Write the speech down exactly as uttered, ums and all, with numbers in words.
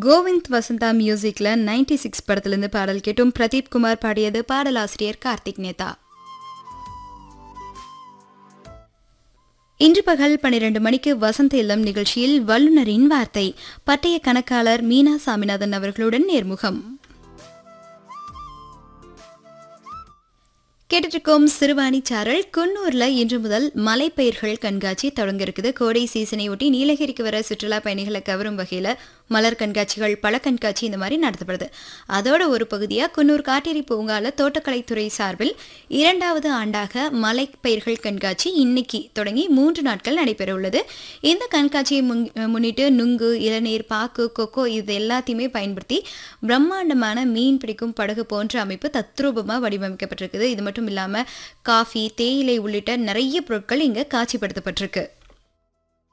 கோவிந்த் வசந்தா மியூசிக்ல ninety six படத்திலிருந்து பாடல் கேட்டும் பிரதீப் குமார் பாடியது. பாடலாசிரியர் கார்த்திக் நேதா. இன்று பகல் பனிரெண்டு மணிக்கு வசந்த இல்லம் நிகழ்ச்சியில் வல்லுநரின் வார்த்தை பட்டய கணக்காளர் மீனா சாமிநாதன் அவர்களுடன் நேர்முகம். கேட்டுருக்கோம் சிறுவாணி சாரல். குன்னூர்ல இன்று முதல் மலைப்பயிர்கள் கண்காட்சி தொடங்க இருக்குது. கோடை சீசனை ஒட்டி நீலகிரிக்கு வர சுற்றுலா பயணிகளை கவரும் வகையில மலர் கண்காட்சிகள், பழ கண்காட்சி இந்த மாதிரி நடத்தப்படுது. அதோட ஒரு பகுதியா குன்னூர் காட்டேரி பூங்கால தோட்டக்கலைத்துறை சார்பில் இரண்டாவது ஆண்டாக மலைப்பயிர்கள் கண்காட்சி இன்னைக்கு தொடங்கி மூன்று நாட்கள் நடைபெற உள்ளது. இந்த கண்காட்சியை முன்னிட்டு நுங்கு, இளநீர், பாக்கு, கொக்கோ இது எல்லாத்தையுமே பயன்படுத்தி பிரம்மாண்டமான மீன் பிடிக்கும் படகு போன்ற அமைப்பு தத்ரூபமா வடிவமைக்கப்பட்டிருக்குது. இது மட்டும் இல்லாம காஃபி, தேயிலை உள்ளிட்ட நிறைய பொருட்கள் இங்க காட்சிப்படுத்தப்பட்டிருக்கு.